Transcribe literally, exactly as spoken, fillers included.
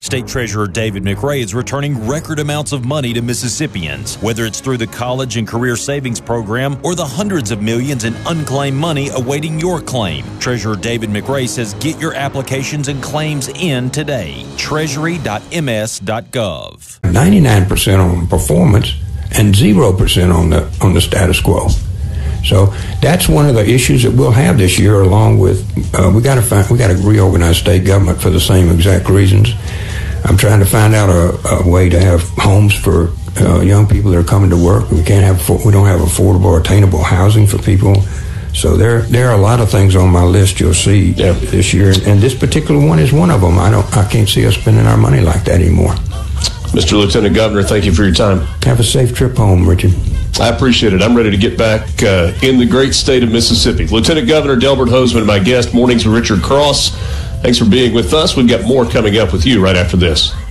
State Treasurer David McRae is returning record amounts of money to Mississippians, whether it's through the College and Career Savings Program or the hundreds of millions in unclaimed money awaiting your claim. Treasurer David McRae says get your applications and claims in today. treasury dot m s dot gov. ninety-nine percent on performance and zero percent on the on the status quo. So that's one of the issues that we'll have this year, along with uh, we got to find we got to reorganize state government for the same exact reasons. I'm trying to find out a, a way to have homes for uh, young people that are coming to work. We can't have we don't have affordable or attainable housing for people. So there there are a lot of things on my list you'll see yeah. this year, and this particular one is one of them. I don't I can't see us spending our money like that anymore. Mister Lieutenant Governor, thank you for your time. Have a safe trip home, Richard. I appreciate it. I'm ready to get back uh, in the great state of Mississippi. Lieutenant Governor Delbert Hosemann, my guest. Mornings with Richard Cross. Thanks for being with us. We've got more coming up with you right after this.